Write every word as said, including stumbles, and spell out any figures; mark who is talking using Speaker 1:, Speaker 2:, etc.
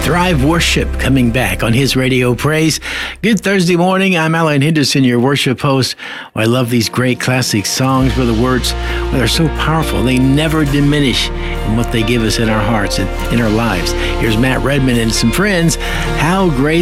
Speaker 1: Thrive Worship coming back on His Radio Praise. Good Thursday morning. I'm Alan Henderson, your worship host. Oh, I love these great classic songs where the words, well, they're so powerful. They never diminish in what they give us in our hearts and in our lives. Here's Matt Redman and some friends. How great